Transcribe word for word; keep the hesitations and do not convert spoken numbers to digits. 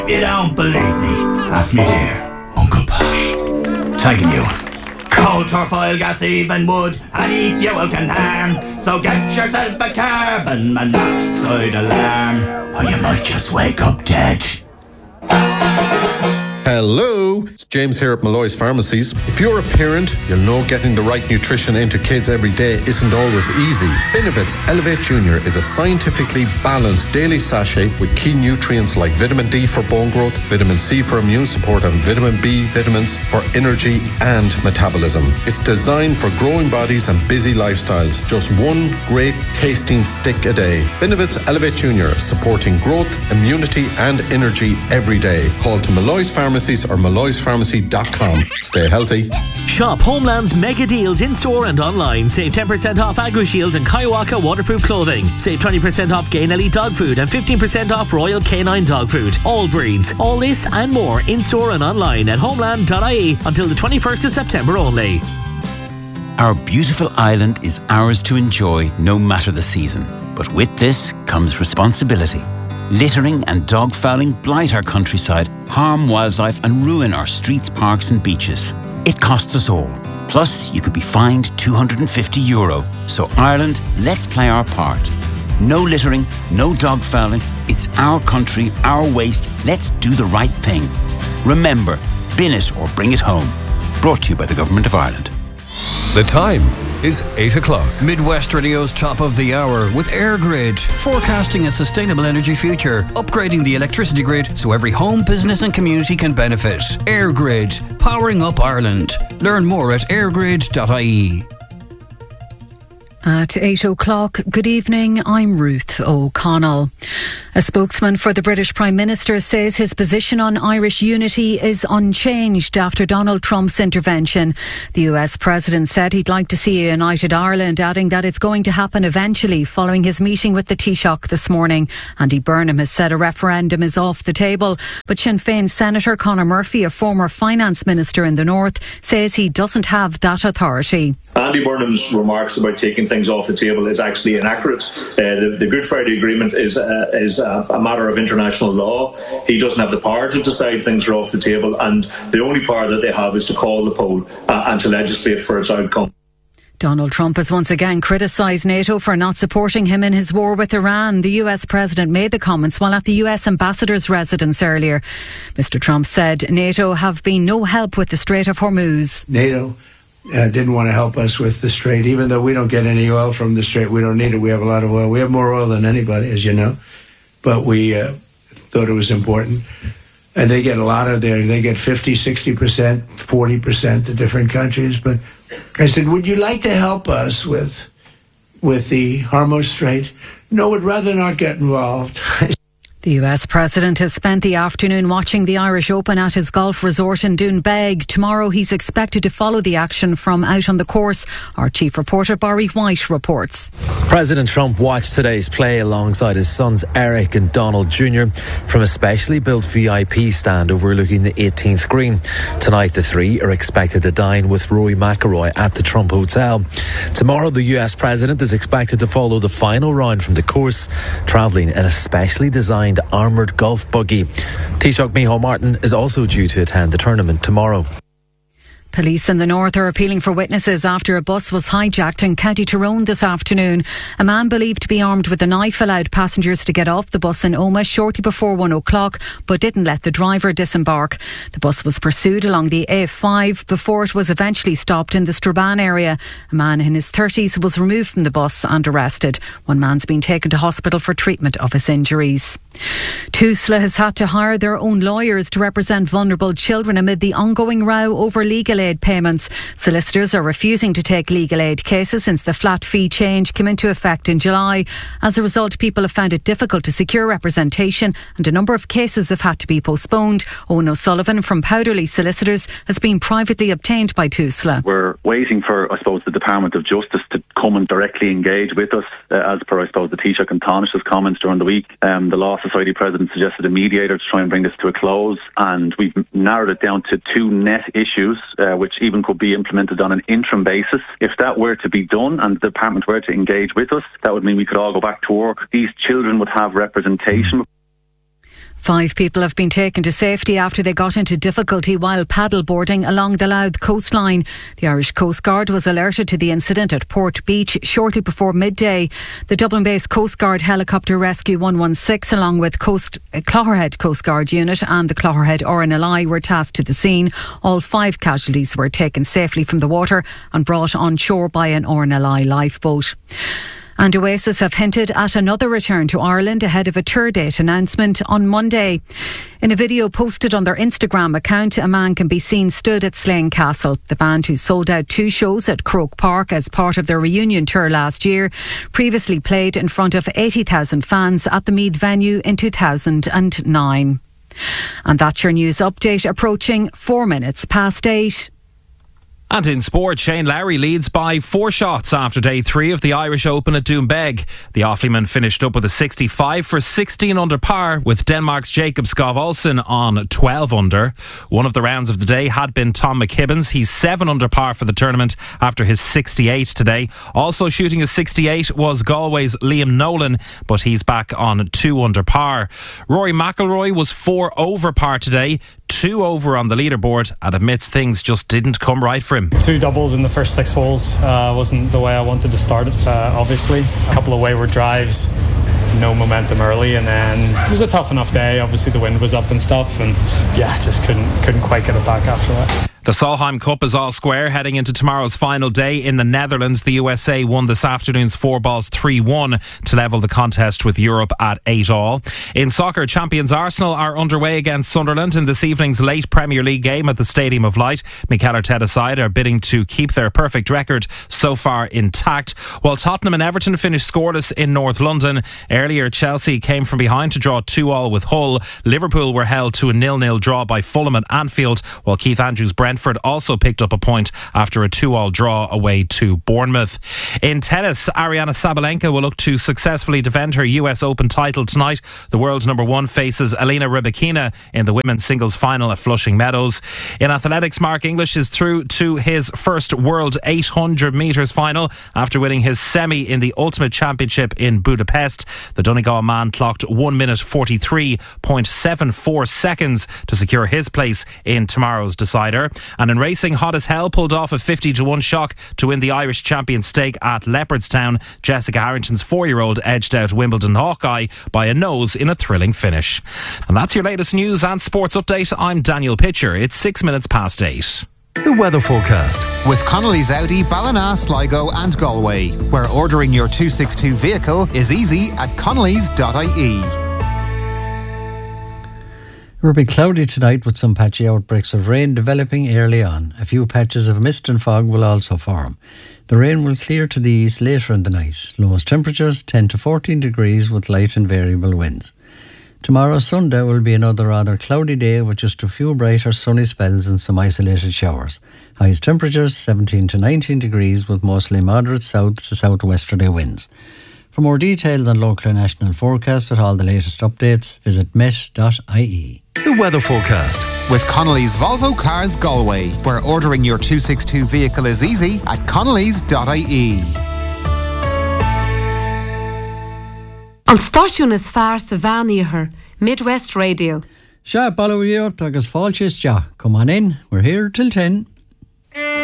If you don't believe me, ask me dear Uncle Pat. Thanking you. Coal, turf, oil, gas, even wood, any fuel can harm. So get yourself a carbon monoxide alarm, or you might just wake up dead. Hello, it's James here at Malloy's Pharmacies. If you're a parent, you'll know getting the right nutrition into kids every day isn't always easy. Benevit's Elevate Junior is a scientifically balanced daily sachet with key nutrients like vitamin D for bone growth, vitamin C for immune support, and vitamin B vitamins for energy and metabolism. It's designed for growing bodies and busy lifestyles. Just one great tasting stick a day. Benevit's Elevate Junior, supporting growth, immunity, and energy every day. Call to Malloy's Pharmacies or malloys pharmacy dot com. Stay healthy. Shop Homeland's mega deals in store and online. Save ten percent off AgriShield and Kaiwaka waterproof clothing. Save twenty percent off Gain Elite dog food and fifteen percent off Royal Canine dog food. All breeds. All this and more in store and online at homeland dot I E until the twenty-first of September only. Our beautiful island is ours to enjoy no matter the season. But with this comes responsibility. Littering and dog fouling blight our countryside, harm wildlife and ruin our streets, parks and beaches. It costs us all. Plus, you could be fined two hundred fifty euro. So Ireland, let's play our part. No littering, no dog fouling. It's our country, our waste. Let's do the right thing. Remember, bin it or bring it home. Brought to you by the Government of Ireland. The time is eight o'clock. Midwest Radio's top of the hour with EirGrid, forecasting a sustainable energy future, upgrading the electricity grid so every home, business and community can benefit. EirGrid, powering up Ireland. Learn more at airgrid dot I E. At eight o'clock, good evening, I'm Ruth O'Connell. A spokesman for the British Prime Minister says his position on Irish unity is unchanged after Donald Trump's intervention. The U S President said he'd like to see a united Ireland, adding that it's going to happen eventually following his meeting with the Taoiseach this morning. Andy Burnham has said a referendum is off the table, but Sinn Féin Senator Conor Murphy, a former finance minister in the North, says he doesn't have that authority. Andy Burnham's remarks about taking things off the table is actually inaccurate. Uh, the, the Good Friday Agreement is uh, is a, a matter of international law. He doesn't have the power to decide things are off the table, and the only power that they have is to call the poll uh, and to legislate for its outcome. Donald Trump has once again criticised NATO for not supporting him in his war with Iran. The U S President made the comments while at the U S Ambassador's residence earlier. Mister Trump said NATO have been no help with the Strait of Hormuz. NATO Uh, didn't want to help us with the Strait, even though we don't get any oil from the Strait. We don't need it. We have a lot of oil. We have more oil than anybody, as you know. But we uh, thought it was important. And they get a lot of their, they get fifty, sixty percent, forty percent to different countries. But I said, would you like to help us with with the Hormuz Strait? No, would rather not get involved. The U S President has spent the afternoon watching the Irish Open at his golf resort in Doonbeg. Tomorrow he's expected to follow the action from out on the course. Our chief reporter Barry White reports. President Trump watched today's play alongside his sons Eric and Donald Junior from a specially built V I P stand overlooking the eighteenth green. Tonight the three are expected to dine with Rory McIlroy at the Trump Hotel. Tomorrow the U S President is expected to follow the final round from the course, travelling in a specially designed armoured golf buggy. Taoiseach Micheál Martin is also due to attend the tournament tomorrow. Police in the north are appealing for witnesses after a bus was hijacked in County Tyrone this afternoon. A man believed to be armed with a knife allowed passengers to get off the bus in Omagh shortly before one o'clock, but didn't let the driver disembark. The bus was pursued along the A F five before it was eventually stopped in the Strabane area. A man in his thirties was removed from the bus and arrested. One man's been taken to hospital for treatment of his injuries. Tusla has had to hire their own lawyers to represent vulnerable children amid the ongoing row over legal aid payments. Solicitors are refusing to take legal aid cases since the flat fee change came into effect in July. As a result, people have found it difficult to secure representation and a number of cases have had to be postponed. Owen O'Sullivan from Powderley Solicitors has been privately obtained by Tusla. We're waiting for, I suppose, the Department of Justice to come and directly engage with us, uh, as per, I suppose, the Taoiseach and Tanish's comments during the week. Um, the Law Society President suggested a mediator to try and bring this to a close, and we've narrowed it down to two net issues, uh, which even could be implemented on an interim basis. If that were to be done and the department were to engage with us, that would mean we could all go back to work. These children would have representation. Five people have been taken to safety after they got into difficulty while paddleboarding along the Louth coastline. The Irish Coast Guard was alerted to the incident at Port Beach shortly before midday. The Dublin-based Coast Guard Helicopter Rescue one one six, along with Coast, uh, Clogherhead Coast Guard Unit and the Clogherhead R N L I, were tasked to the scene. All five casualties were taken safely from the water and brought on shore by an R N L I lifeboat. And Oasis have hinted at another return to Ireland ahead of a tour date announcement on Monday. In a video posted on their Instagram account, a man can be seen stood at Slane Castle. The band, who sold out two shows at Croke Park as part of their reunion tour last year, previously played in front of eighty thousand fans at the Meath venue in two thousand nine. And that's your news update, approaching four minutes past eight. And in sport, Shane Lowry leads by four shots after day three of the Irish Open at Doombeg. The Offalyman finished up with a sixty-five for sixteen under par, with Denmark's Jacob Skov Olsen on twelve under. One of the rounds of the day had been Tom McKibben's. He's seven under par for the tournament after his sixty-eight today. Also shooting a sixty-eight was Galway's Liam Nolan, but he's back on two under par. Rory McIlroy was four over par today, two over on the leaderboard, and admits things just didn't come right for him. Two doubles in the first six holes uh, wasn't the way I wanted to start it, uh, obviously. A couple of wayward drives, no momentum early, and then it was a tough enough day. Obviously the wind was up and stuff, and yeah, just couldn't couldn't quite get it back after that. The Solheim Cup is all square heading into tomorrow's final day in the Netherlands. The U S A won this afternoon's four balls three one to level the contest with Europe at eight all. In soccer, champions Arsenal are underway against Sunderland in this evening's late Premier League game at the Stadium of Light. Mikel Arteta's side are bidding to keep their perfect record so far intact, while Tottenham and Everton finished scoreless in North London. Earlier, Chelsea came from behind to draw two all with Hull. Liverpool were held to a nil nil draw by Fulham at Anfield, while Keith Andrews' Brentford also picked up a point after a two all draw away to Bournemouth. In tennis, Ariana Sabalenka will look to successfully defend her U S Open title tonight. The world number one faces Elena Rybakina in the women's singles final at Flushing Meadows. In athletics, Mark English is through to his first World eight hundred metres final after winning his semi in the Ultimate Championship in Budapest. The Donegal man clocked one minute forty-three point seven four seconds to secure his place in tomorrow's decider. And in racing, Hot as Hell pulled off a fifty to one shock to win the Irish Champion Stake at Leopardstown. Jessica Harrington's four-year-old edged out Wimbledon Hawkeye by a nose in a thrilling finish. And that's your latest news and sports update. I'm Daniel Pitcher. It's six minutes past eight. The weather forecast with Connolly's Audi, Ballina, Sligo and Galway, where ordering your two sixty-two vehicle is easy at connellys dot I E. It will be cloudy tonight with some patchy outbreaks of rain developing early on. A few patches of mist and fog will also form. The rain will clear to the east later in the night. Lowest temperatures ten to fourteen degrees with light and variable winds. Tomorrow, Sunday, will be another rather cloudy day with just a few brighter sunny spells and some isolated showers. Highest temperatures seventeen to nineteen degrees with mostly moderate south to southwesterly winds. For more details on local and national forecasts with all the latest updates, visit met dot I E. The weather forecast with Connolly's Volvo Cars Galway, where ordering your two sixty-two vehicle is easy at connellys dot I E. An stáisiún is fearr sa bhean Midwest Radio. Sha, Ballywiot agus Fáilse Sta. Come on in, we're here till ten.